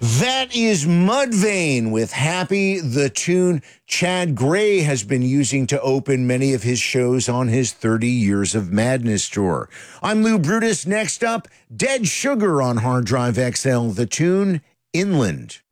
That is Mudvayne with Happy, the tune Chad Gray has been using to open many of his shows on his 30 Years of Madness tour. I'm Lou Brutus. Next up, Dead Sugar on Hard Drive XL, the tune Inland.